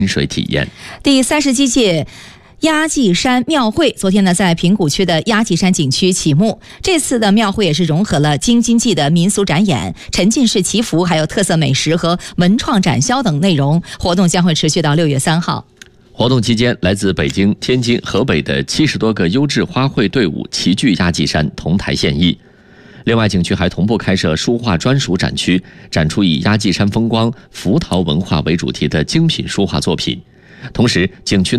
水体验。 第37届鸭髻山庙会昨天呢，在平谷区的鸭髻山景区启幕。这次的庙会也是融合了京津冀的民俗展演、沉浸式祈福，还有特色美食和文创展销等内容。活动将会持续到6月3号。 活动期间，来自北京、天津、河北的70多个优质花卉队伍齐聚鸭髻山，同台献艺。另外，景区还同步开设书画专属展区，展出以鸭髻山风光、福陶文化为主题的精品书画作品。同时，景区